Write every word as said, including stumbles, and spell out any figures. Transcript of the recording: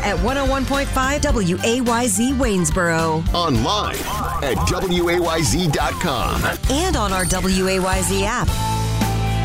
at one oh one point five W A Y Z Waynesboro. Online at W A Y Z dot com. And on our W A Y Z app.